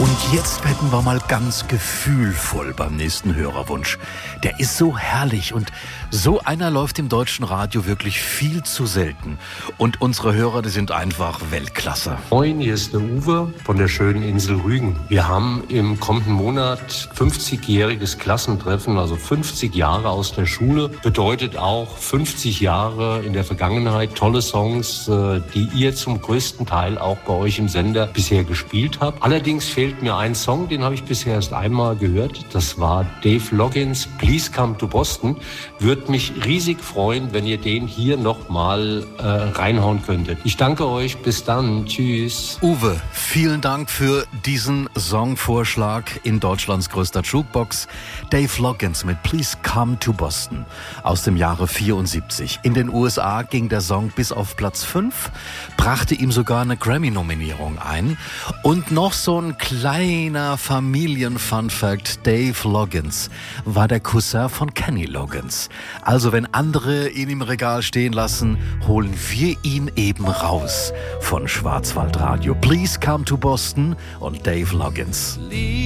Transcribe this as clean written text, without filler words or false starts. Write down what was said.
Und jetzt werden wir mal ganz gefühlvoll beim nächsten Hörerwunsch. Der ist so herrlich und so einer läuft im deutschen Radio wirklich viel zu selten. Und unsere Hörer, die sind einfach Weltklasse. Moin, hier ist der Uwe von der schönen Insel Rügen. Wir haben im kommenden Monat 50-jähriges Klassentreffen, also 50 Jahre aus der Schule. Bedeutet auch 50 Jahre in der Vergangenheit, tolle Songs, die ihr zum größten Teil auch bei euch im Sender bisher gespielt habt. Allerdings fehlt mir ein Song, den habe ich bisher erst einmal gehört. Das war Dave Loggins, Please Come to Boston. Würde mich riesig freuen, wenn ihr den hier nochmal reinhauen könntet. Ich danke euch, bis dann, tschüss. Uwe, vielen Dank für diesen Songvorschlag in Deutschlands größter Jukebox. Dave Loggins mit Please Come to Boston aus dem Jahre 74. In den USA ging der Song bis auf Platz 5, brachte ihm sogar eine Grammy-Nominierung ein. Und noch so ein kleiner Familien-Fun-Fact: Dave Loggins war der Cousin von Kenny Loggins. Also wenn andere ihn im Regal stehen lassen, holen wir ihn eben raus von Schwarzwaldradio. Please Come to Boston und Dave Loggins.